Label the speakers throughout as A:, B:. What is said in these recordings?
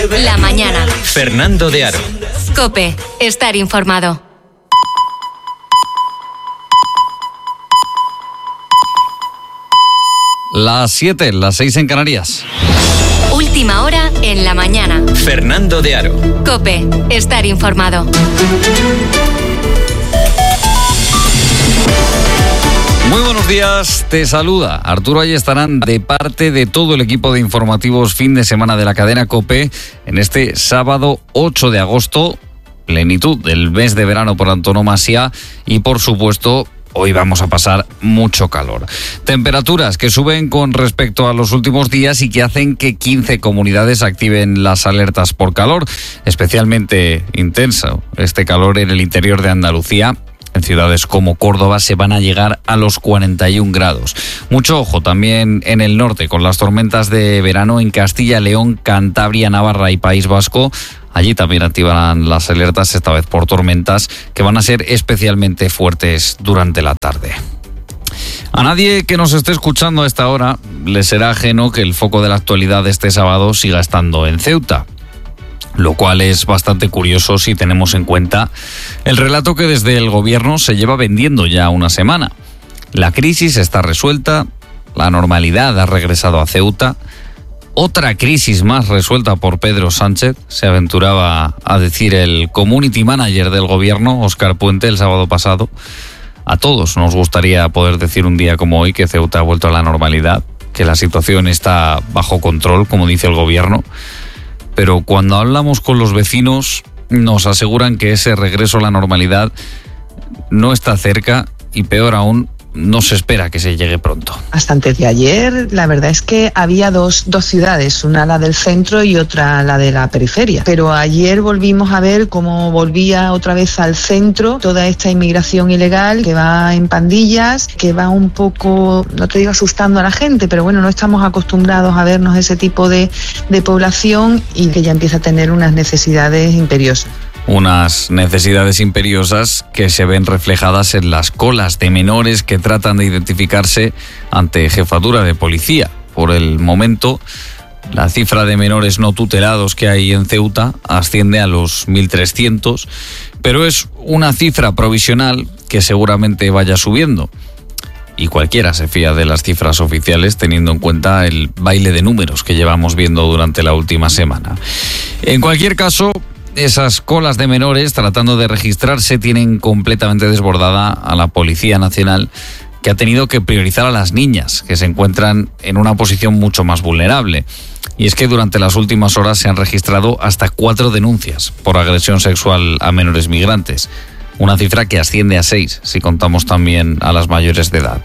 A: La mañana.
B: Fernando de Aro.
A: COPE. Estar informado.
C: Las 7, las 6 en Canarias.
A: Última hora en la mañana.
B: Fernando de Aro.
A: COPE. Estar informado.
C: Muy buenos días, te saluda Arturo Ayestarán de parte de todo el equipo de informativos fin de semana de la cadena COPE en este sábado 8 de agosto, plenitud del mes de verano por antonomasia y por supuesto hoy vamos a pasar mucho calor. Temperaturas que suben con respecto a los últimos días y que hacen que 15 comunidades activen las alertas por calor, especialmente intenso este calor en el interior de Andalucía. En ciudades como Córdoba se van a llegar a los 41 grados. Mucho ojo también en el norte con las tormentas de verano en Castilla, León, Cantabria, Navarra y País Vasco. Allí también activarán las alertas, esta vez por tormentas, que van a ser especialmente fuertes durante la tarde. A nadie que nos esté escuchando a esta hora le será ajeno que el foco de la actualidad de este sábado siga estando en Ceuta. Lo cual es bastante curioso si tenemos en cuenta el relato que desde el gobierno se lleva vendiendo ya una semana. La crisis está resuelta, la normalidad ha regresado a Ceuta. Otra crisis más resuelta por Pedro Sánchez, se aventuraba a decir el community manager del gobierno, Óscar Puente, el sábado pasado. A todos nos gustaría poder decir un día como hoy que Ceuta ha vuelto a la normalidad, que la situación está bajo control, como dice el gobierno. Pero cuando hablamos con los vecinos nos aseguran que ese regreso a la normalidad no está cerca y peor aún, no se espera que se llegue pronto.
D: Hasta antes de ayer, la verdad es que había dos ciudades, una la del centro y otra la de la periferia. Pero ayer volvimos a ver cómo volvía otra vez al centro toda esta inmigración ilegal que va en pandillas, que va un poco, no te digo asustando a la gente, pero bueno, no estamos acostumbrados a vernos ese tipo de población y que ya empieza a tener unas necesidades imperiosas.
C: Unas necesidades imperiosas que se ven reflejadas en las colas de menores que tratan de identificarse ante jefatura de policía. Por el momento, la cifra de menores no tutelados que hay en Ceuta asciende a los 1.300, pero es una cifra provisional que seguramente vaya subiendo. Y cualquiera se fía de las cifras oficiales teniendo en cuenta el baile de números que llevamos viendo durante la última semana. En cualquier caso, esas colas de menores tratando de registrarse tienen completamente desbordada a la Policía Nacional, que ha tenido que priorizar a las niñas, que se encuentran en una posición mucho más vulnerable. Y es que durante las últimas horas se han registrado hasta 4 denuncias por agresión sexual a menores migrantes. Una cifra que asciende a 6 si contamos también a las mayores de edad.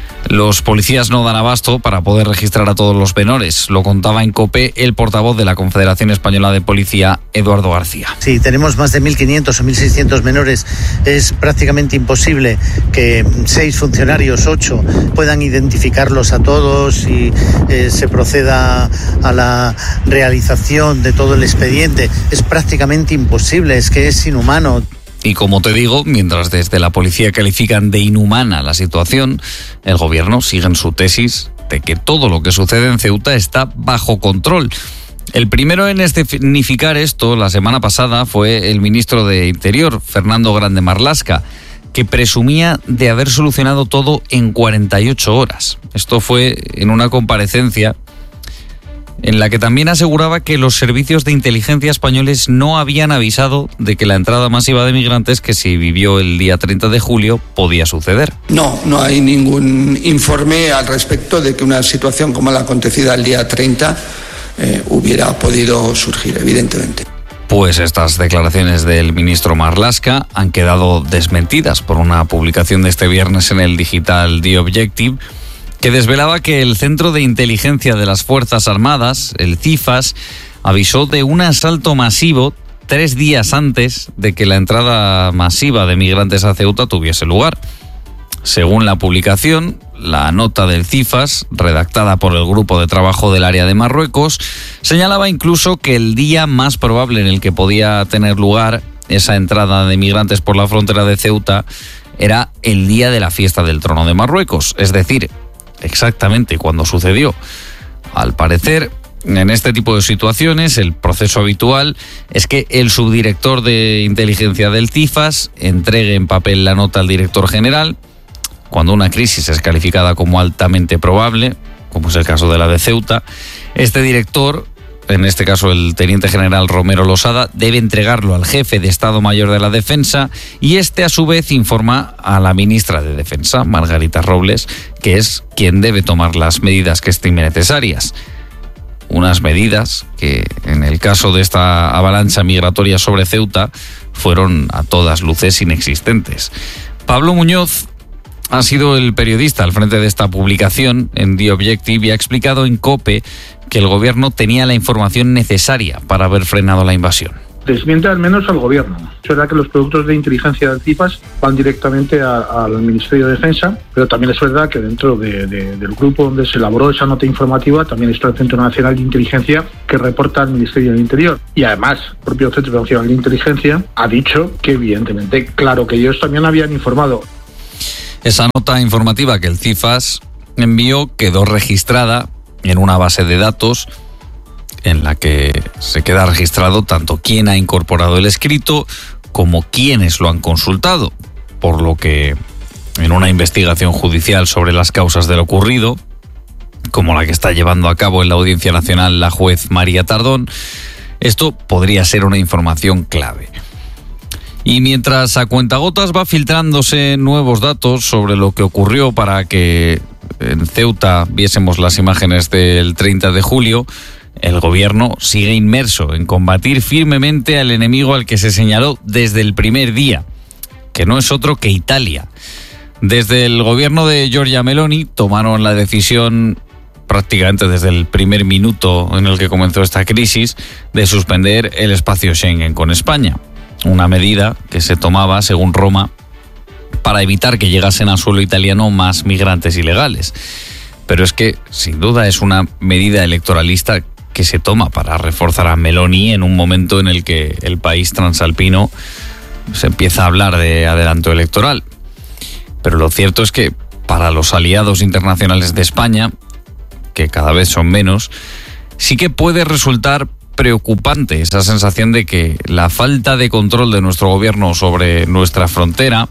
C: Los policías no dan abasto para poder registrar a todos los menores. Lo contaba en COPE el portavoz de la Confederación Española de Policía, Eduardo García.
E: Si tenemos más de 1.500 o 1.600 menores, es prácticamente imposible que 6 funcionarios, 8, puedan identificarlos a todos y se proceda a la realización de todo el expediente. Es prácticamente imposible, es que es inhumano.
C: Y como te digo, mientras desde la policía califican de inhumana la situación, el gobierno sigue en su tesis de que todo lo que sucede en Ceuta está bajo control. El primero en escenificar esto la semana pasada fue el ministro de Interior, Fernando Grande Marlaska, que presumía de haber solucionado todo en 48 horas. Esto fue en una comparecencia en la que también aseguraba que los servicios de inteligencia españoles no habían avisado de que la entrada masiva de migrantes que se vivió el día 30 de julio podía suceder.
F: No hay ningún informe al respecto de que una situación como la acontecida el día 30 hubiera podido surgir, evidentemente.
C: Pues estas declaraciones del ministro Marlaska han quedado desmentidas por una publicación de este viernes en el digital The Objective, que desvelaba que el Centro de Inteligencia de las Fuerzas Armadas, el CIFAS, avisó de un asalto masivo 3 días antes de que la entrada masiva de migrantes a Ceuta tuviese lugar. Según la publicación, la nota del CIFAS, redactada por el Grupo de Trabajo del Área de Marruecos, señalaba incluso que el día más probable en el que podía tener lugar esa entrada de migrantes por la frontera de Ceuta era el día de la fiesta del Trono de Marruecos, es decir, exactamente cuando sucedió. Al parecer, En este tipo de situaciones, el proceso habitual es que el subdirector de inteligencia del CIFAS entregue en papel la nota al director general. Cuando una crisis es calificada como altamente probable, como es el caso de la de Ceuta, este director, en este caso el teniente general Romero Losada, debe entregarlo al jefe de Estado Mayor de la Defensa y este a su vez informa a la ministra de Defensa, Margarita Robles, que es quien debe tomar las medidas que estime necesarias. Unas medidas que, en el caso de esta avalancha migratoria sobre Ceuta, fueron a todas luces inexistentes. Pablo Muñoz ha sido el periodista al frente de esta publicación en The Objective y ha explicado en COPE que el gobierno tenía la información necesaria para haber frenado la invasión.
G: Desmiente al menos al gobierno. Es verdad que los productos de inteligencia del CIFAS van directamente al Ministerio de Defensa, pero también es verdad que dentro del grupo donde se elaboró esa nota informativa también está el Centro Nacional de Inteligencia que reporta al Ministerio del Interior. Y además, el propio Centro Nacional de Inteligencia ha dicho que evidentemente, claro que ellos también habían informado.
C: Esa nota informativa que el CIFAS envió quedó registrada en una base de datos en la que se queda registrado tanto quién ha incorporado el escrito como quiénes lo han consultado, por lo que en una investigación judicial sobre las causas de lo ocurrido, como la que está llevando a cabo en la Audiencia Nacional la juez María Tardón, esto podría ser una información clave. Y mientras a cuentagotas va filtrándose nuevos datos sobre lo que ocurrió para que en Ceuta viésemos las imágenes del 30 de julio, el gobierno sigue inmerso en combatir firmemente al enemigo al que se señaló desde el primer día, que no es otro que Italia. Desde el gobierno de Giorgia Meloni tomaron la decisión, prácticamente desde el primer minuto en el que comenzó esta crisis, de suspender el espacio Schengen con España. Una medida que se tomaba, según Roma, para evitar que llegasen al suelo italiano más migrantes ilegales. Pero es que, sin duda, es una medida electoralista que se toma para reforzar a Meloni en un momento en el que el país transalpino se empieza a hablar de adelanto electoral. Pero lo cierto es que para los aliados internacionales de España, que cada vez son menos, sí que puede resultar preocupante esa sensación de que la falta de control de nuestro gobierno sobre nuestra frontera,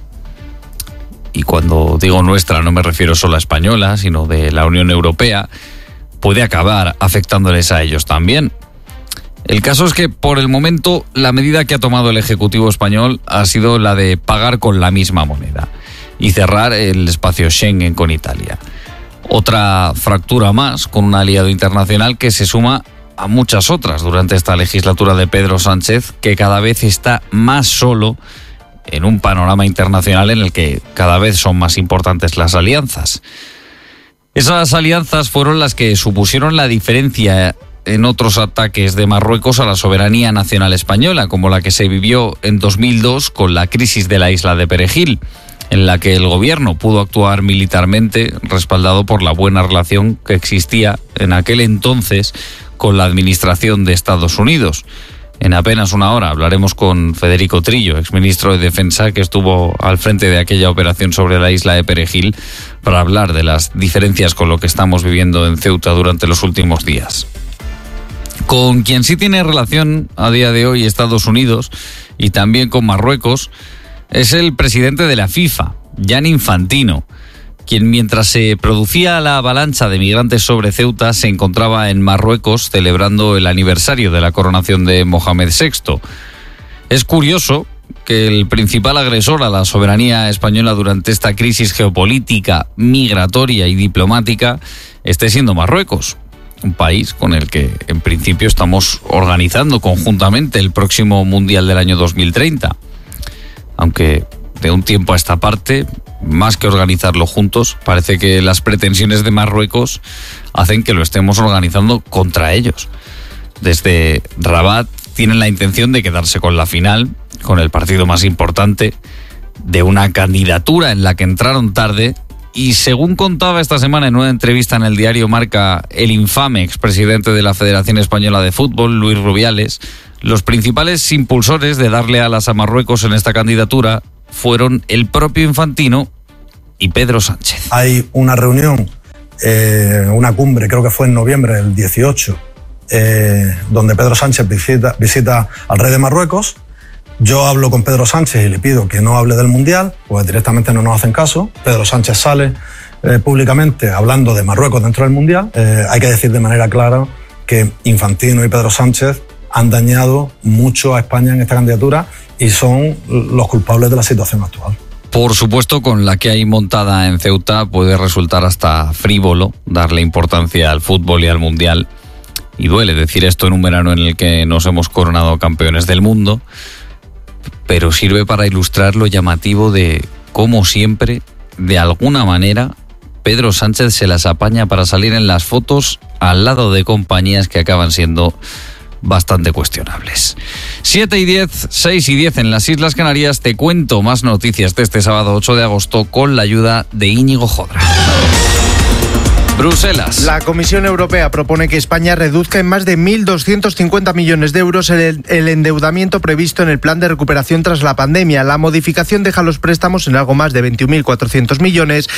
C: y cuando digo nuestra no me refiero solo a española, sino de la Unión Europea, puede acabar afectándoles a ellos también. El caso es que por el momento la medida que ha tomado el Ejecutivo español ha sido la de pagar con la misma moneda y cerrar el espacio Schengen con Italia. Otra fractura más con un aliado internacional que se suma a muchas otras durante esta legislatura de Pedro Sánchez, que cada vez está más solo en un panorama internacional en el que cada vez son más importantes las alianzas. Esas alianzas fueron las que supusieron la diferencia en otros ataques de Marruecos a la soberanía nacional española, como la que se vivió en 2002 con la crisis de la isla de Perejil, en la que el gobierno pudo actuar militarmente respaldado por la buena relación que existía en aquel entonces con la administración de Estados Unidos. En apenas una hora hablaremos con Federico Trillo, exministro de Defensa, que estuvo al frente de aquella operación sobre la isla de Perejil, para hablar de las diferencias con lo que estamos viviendo en Ceuta durante los últimos días. Con quien sí tiene relación a día de hoy Estados Unidos y también con Marruecos es el presidente de la FIFA, Gianni Infantino, quien mientras se producía la avalancha de migrantes sobre Ceuta se encontraba en Marruecos celebrando el aniversario de la coronación de Mohamed VI. Es curioso que el principal agresor a la soberanía española durante esta crisis geopolítica, migratoria y diplomática esté siendo Marruecos, un país con el que en principio estamos organizando conjuntamente el próximo Mundial del año 2030. Aunque de un tiempo a esta parte, más que organizarlo juntos, parece que las pretensiones de Marruecos hacen que lo estemos organizando contra ellos. Desde Rabat tienen la intención de quedarse con la final, con el partido más importante, de una candidatura en la que entraron tarde y, según contaba esta semana en una entrevista en el diario Marca el infame expresidente de la Federación Española de Fútbol, Luis Rubiales, los principales impulsores de darle alas a Marruecos en esta candidatura fueron el propio Infantino y Pedro Sánchez.
H: Hay una reunión, una cumbre, creo que fue en noviembre del 18, donde Pedro Sánchez visita al rey de Marruecos. Yo hablo con Pedro Sánchez y le pido que no hable del Mundial, pues directamente no nos hacen caso. Pedro Sánchez sale públicamente hablando de Marruecos dentro del Mundial. Hay que decir de manera clara que Infantino y Pedro Sánchez han dañado mucho a España en esta candidatura y son los culpables de la situación actual.
C: Por supuesto, con la que hay montada en Ceuta puede resultar hasta frívolo darle importancia al fútbol y al Mundial. Y duele decir esto en un verano en el que nos hemos coronado campeones del mundo, pero sirve para ilustrar lo llamativo de cómo siempre, de alguna manera, Pedro Sánchez se las apaña para salir en las fotos al lado de compañías que acaban siendo bastante cuestionables. 7:10, 6:10 en las Islas Canarias. Te cuento más noticias de este sábado 8 de agosto con la ayuda de Íñigo Jodra. Bruselas.
I: La Comisión Europea propone que España reduzca en más de 1.250 millones de euros el endeudamiento previsto en el plan de recuperación tras la pandemia. La modificación deja los préstamos en algo más de 21.400 millones